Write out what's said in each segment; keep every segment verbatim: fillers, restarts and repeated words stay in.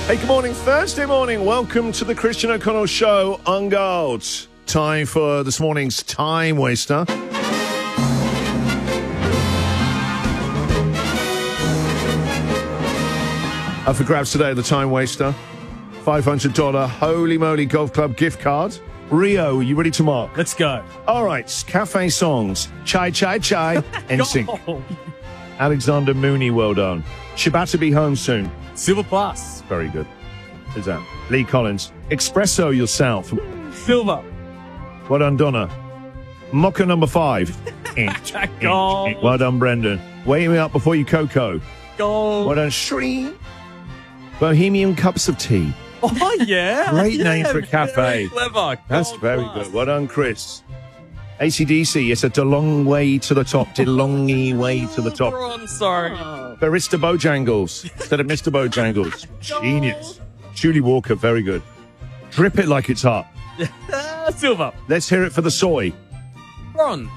Hey, good morning, Thursday morning. Welcome to the Christian O'Connell Show on Gold. Time for this morning's Time Waster. Up for grabs today, the Time Waster. five hundred dollars Holy Moly Golf Club gift card. Rio, are you ready to mark? Let's go. All right, cafe songs. Chai, chai, chai. N Sync. Alexander Mooney, well done. Shibata be home soon. Silver Plus. Very good. Who's that? Lee Collins. Espresso yourself. Silver. Well done, Donna. Mocha number five. Gold. Well done, Brendan. Wake me up before you cocoa. Gold. Well done, Shree. Bohemian cups of tea. Oh, yeah. Great yeah, name for a cafe. Very clever. That's Gold very Plus. good. Well done, Chris. A C D C, it's a long way to the top. Delongy way to the top. I'm sorry. Barista Bojangles instead of Mister Bojangles. Genius. Julie Walker, very good. Drip it like it's hot. Silver. Let's hear it for the soy. Bronze.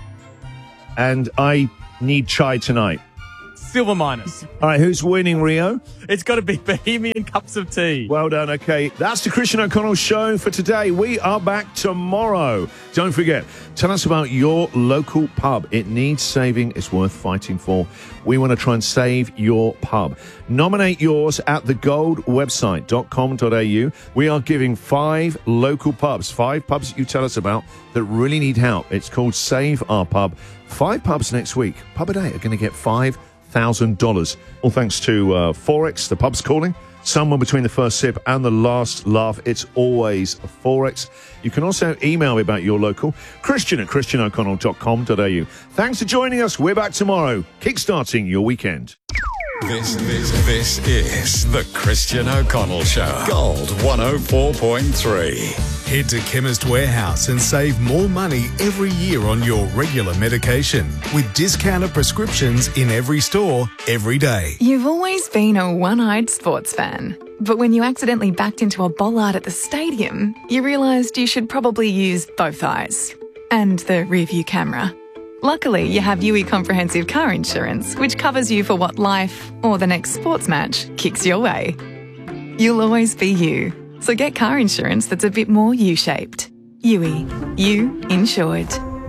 And I need chai tonight. Silver minus. All right, who's winning, Rio? It's got to be Bohemian cups of tea. Well done, okay. That's the Christian O'Connell Show for today. We are back tomorrow. Don't forget, tell us about your local pub. It needs saving. It's worth fighting for. We want to try and save your pub. Nominate yours at the gold website dot com dot a u. We are giving five local pubs, five pubs that you tell us about that really need help. It's called Save Our Pub. Five pubs next week. Pub a day are going to get five thousand dollars. All thanks to uh, Forex, the pub's calling. Somewhere between the first sip and the last laugh, it's always a Forex. You can also email me about your local, Christian at christian o'connell dot com dot a u. Thanks for joining us. We're back tomorrow, kickstarting your weekend. This, this, this is the Christian O'Connell Show. Gold one oh four point three. Head to Chemist Warehouse and save more money every year on your regular medication with discounted prescriptions in every store, every day. You've always been a one-eyed sports fan. But when you accidentally backed into a bollard at the stadium, you realised you should probably use both eyes. And the rear-view camera. Luckily, you have U E Comprehensive Car Insurance, which covers you for what life, or the next sports match, kicks your way. You'll always be you. So get car insurance that's a bit more U-shaped. U E. You insured.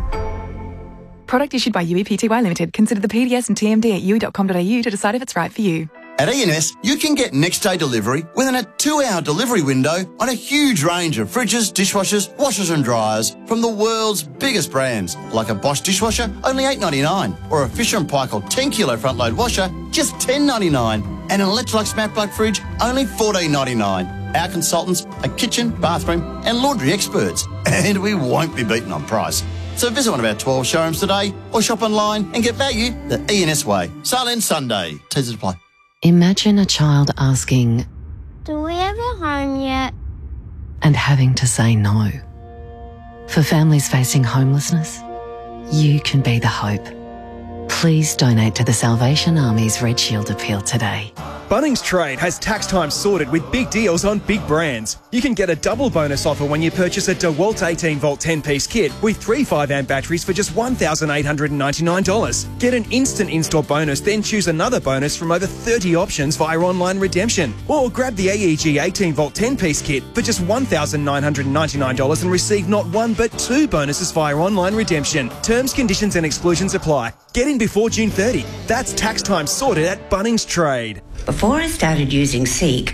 Product issued by U E P T Y Limited. Consider the P D S and T M D at u e dot com dot a u to decide if it's right for you. At E and S, you can get next-day delivery within a two-hour delivery window on a huge range of fridges, dishwashers, washers and dryers from the world's biggest brands, like a Bosch dishwasher, only eight ninety-nine, or a Fisher and Paykel ten kilo front-load washer, just ten ninety-nine, and an Electrolux Smart Plug fridge, only fourteen ninety-nine. Our consultants are kitchen, bathroom and laundry experts, and we won't be beaten on price. So visit one of our twelve showrooms today or shop online and get value the E and S way. Sale ends Sunday. T's apply. Imagine a child asking, "Do we have a home yet?" and having to say no. For families facing homelessness, you can be the hope. Please donate to the Salvation Army's Red Shield appeal today. Bunnings Trade has tax time sorted with big deals on big brands. You can get a double bonus offer when you purchase a DeWalt eighteen volt ten piece kit with three five amp batteries for just one thousand eight hundred ninety-nine dollars. Get an instant install bonus, then choose another bonus from over thirty options via online redemption. Or grab the A E G eighteen volt ten piece kit for just one thousand nine hundred ninety-nine dollars and receive not one but two bonuses via online redemption. Terms, conditions and exclusions apply. Get in before June thirtieth. That's tax time sorted at Bunnings Trade. Before I started using Seek,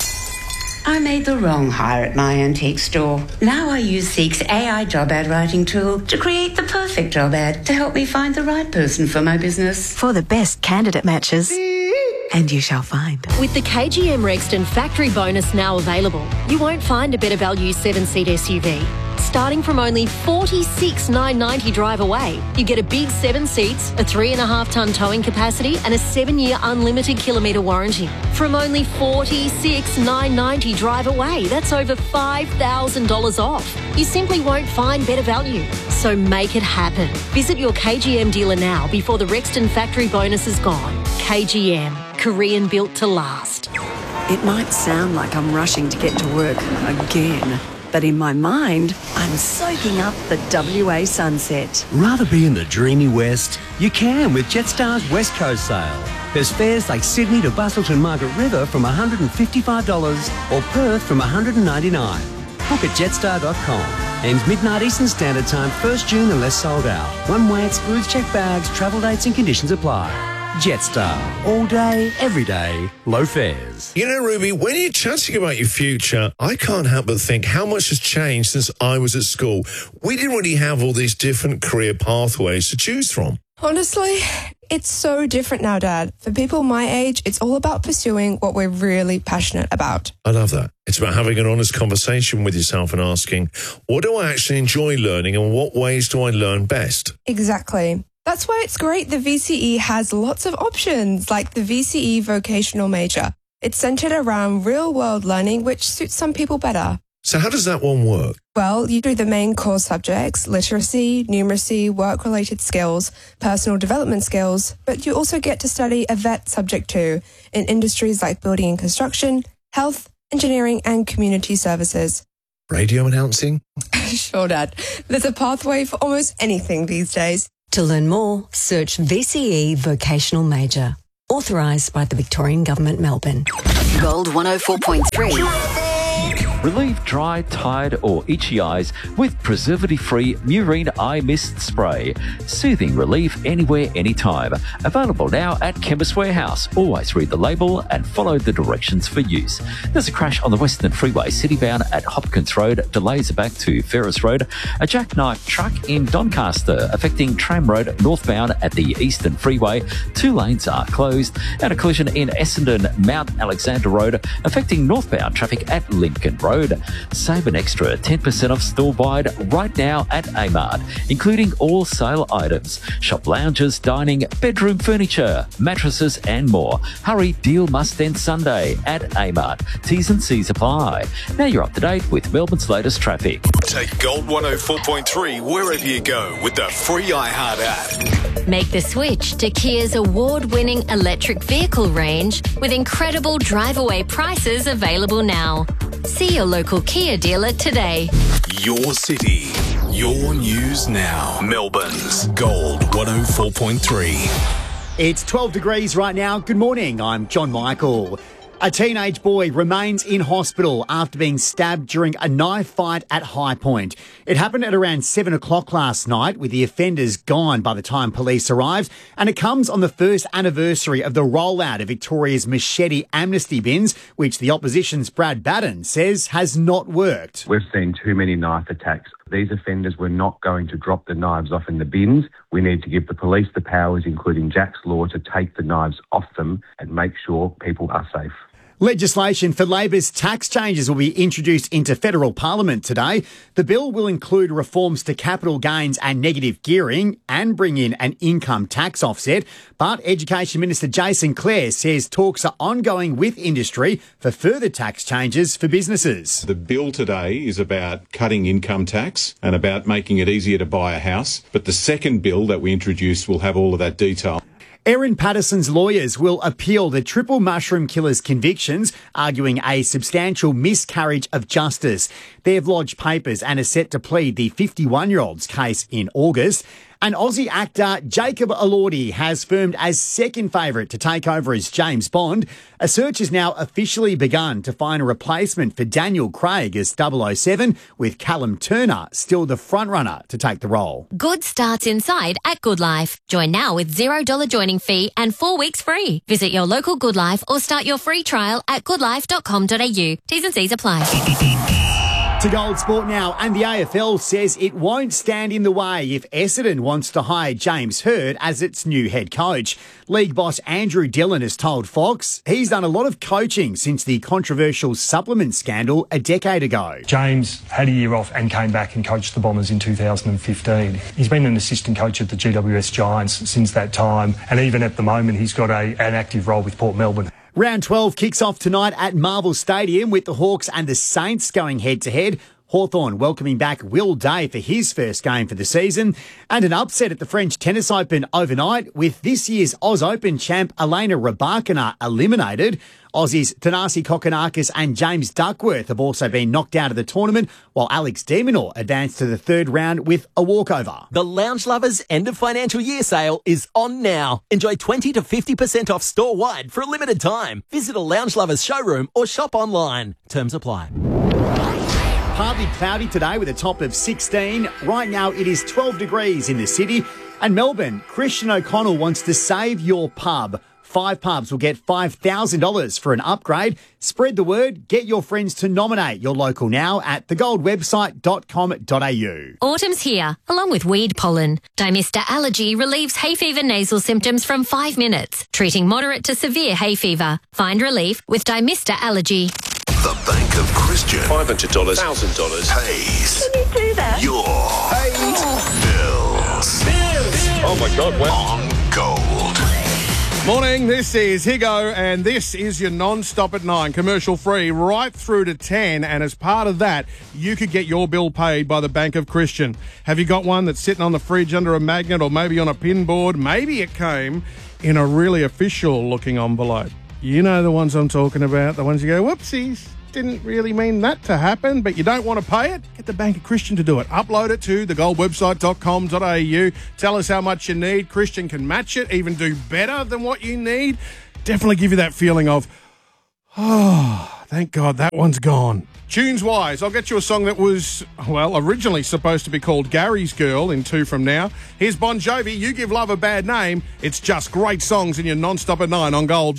I made the wrong hire at my antique store. Now I use Seek's A I job ad writing tool to create the perfect job ad to help me find the right person for my business. For the best candidate matches. And you shall find. With the K G M Rexton factory bonus now available, you won't find a better value seven-seat S U V. Starting from only forty-six thousand nine hundred ninety dollars drive away, you get a big seven seats, a three and a half tonne towing capacity and a seven-year unlimited kilometre warranty. From only forty-six thousand nine hundred ninety dollars drive away, that's over five thousand dollars off. You simply won't find better value. So make it happen. Visit your K G M dealer now before the Rexton factory bonus is gone. K G M, Korean built to last. It might sound like I'm rushing to get to work again, but in my mind, I'm soaking up the W A sunset. Rather be in the dreamy west? You can with Jetstar's West Coast sale. There's fares like Sydney to Busselton Margaret River from one hundred fifty-five dollars or Perth from one hundred ninety-nine dollars. Book at jetstar dot com. Ends midnight Eastern Standard Time, first June unless sold out. One way excludes checked bags, travel dates and conditions apply. Jetstar. All day, every day, low fares. You know, Ruby, when you're chatting about your future, I can't help but think how much has changed since I was at school. We didn't really have all these different career pathways to choose from. Honestly, it's so different now, Dad. For people my age, it's all about pursuing what we're really passionate about. I love that. It's about having an honest conversation with yourself and asking, what do I actually enjoy learning and what ways do I learn best? Exactly. That's why it's great the V C E has lots of options, like the V C E Vocational Major. It's centred around real-world learning, which suits some people better. So how does that one work? Well, you do the main core subjects, literacy, numeracy, work-related skills, personal development skills, but you also get to study a vet subject too, in industries like building and construction, health, engineering and community services. Radio announcing? Sure, Dad. There's a pathway for almost anything these days. To learn more, search V C E Vocational Major. Authorised by the Victorian Government, Melbourne. Gold one oh four point three. Relieve dry, tired or itchy eyes with preservative-free Murine Eye Mist Spray. Soothing relief anywhere, anytime. Available now at Chemist Warehouse. Always read the label and follow the directions for use. There's a crash on the Western Freeway citybound at Hopkins Road. Delays are back to Ferris Road. A jackknife truck in Doncaster affecting Tram Road northbound at the Eastern Freeway. Two lanes are closed. And a collision in Essendon Mount Alexander Road affecting northbound traffic at Lincoln Road. Save an extra ten percent off store-wide right now at Amart, including all sale items, shop lounges, dining, bedroom furniture, mattresses and more. Hurry, deal must end Sunday at Amart. T's and C's apply. Now you're up to date with Melbourne's latest traffic. Take Gold one oh four point three wherever you go with the free iHeart app. Make the switch to Kia's award-winning electric vehicle range with incredible drive-away prices available now. See your local Kia dealer today. Your city, your news now. Melbourne's Gold one oh four point three. It's twelve degrees right now. Good morning, I'm John Michael. A teenage boy remains in hospital after being stabbed during a knife fight at High Point. It happened at around seven o'clock last night, with the offenders gone by the time police arrived, and it comes on the first anniversary of the rollout of Victoria's machete amnesty bins, which the opposition's Brad Batten says has not worked. We've seen too many knife attacks. These offenders were not going to drop the knives off in the bins. We need to give the police the powers, including Jack's Law, to take the knives off them and make sure people are safe. Legislation for Labor's tax changes will be introduced into federal parliament today. The bill will include reforms to capital gains and negative gearing and bring in an income tax offset. But Education Minister Jason Clare says talks are ongoing with industry for further tax changes for businesses. The bill today is about cutting income tax and about making it easier to buy a house. But the second bill that we introduced will have all of that detail. Erin Patterson's lawyers will appeal the triple mushroom killer's convictions, arguing a substantial miscarriage of justice. They have lodged papers and are set to plead the fifty-one-year-old's case in August. And Aussie actor Jacob Elordi has firmed as second favourite to take over as James Bond. A search has now officially begun to find a replacement for Daniel Craig as double oh seven, with Callum Turner still the frontrunner to take the role. Good starts inside at Good Life. Join now with zero dollars joining fee and four weeks free. Visit your local Good Life or start your free trial at good life dot com dot a u. T's and C's apply. To Gold Sport now, and the A F L says it won't stand in the way if Essendon wants to hire James Hird as its new head coach. League boss Andrew Dillon has told Fox he's done a lot of coaching since the controversial supplement scandal a decade ago. James had a year off and came back and coached the Bombers in two thousand fifteen. He's been an assistant coach at the G W S Giants since that time, and even at the moment he's got a, an active role with Port Melbourne. Round twelve kicks off tonight at Marvel Stadium with the Hawks and the Saints going head-to-head. Hawthorn welcoming back Will Day for his first game for the season. And an upset at the French Tennis Open overnight with this year's Oz Open champ Elena Rybakina eliminated. Aussies Thanasi Kokkinakis and James Duckworth have also been knocked out of the tournament, while Alex de Minaur advanced to the third round with a walkover. The Lounge Lovers end of financial year sale is on now. Enjoy twenty to fifty percent off store-wide for a limited time. Visit a Lounge Lovers showroom or shop online. Terms apply. Partly cloudy today with a top of sixteen. Right now it is twelve degrees in the city. And Melbourne, Christian O'Connell wants to save your pub. Five pubs will get five thousand dollars for an upgrade. Spread the word. Get your friends to nominate your local now at the gold website dot com dot a u. Autumn's here, along with weed pollen. Dimista Allergy relieves hay fever nasal symptoms from five minutes, treating moderate to severe hay fever. Find relief with Dimista Allergy. The Bank of Christian. five hundred dollars, one thousand dollars pays. Can you do that? Your bills. Bills. Oh, my God. Well. On Gold. Morning, this is Higo, and this is your non-stop at nine, commercial free, right through to ten, and as part of that, you could get your bill paid by the Bank of Christian. Have you got one that's sitting on the fridge under a magnet or maybe on a pin board? Maybe it came in a really official-looking envelope. You know the ones I'm talking about, the ones you go, whoopsies, didn't really mean that to happen, but you don't want to pay it? Get the Bank of Christian to do it. Upload it to the gold website dot com dot a u. Tell us how much you need. Christian can match it, even do better than what you need. Definitely give you that feeling of, oh, thank God that one's gone. Tunes-wise, I'll get you a song that was, well, originally supposed to be called Gary's Girl in Two From Now. Here's Bon Jovi, You Give Love a Bad Name. It's just great songs in your non-stop at nine on Gold.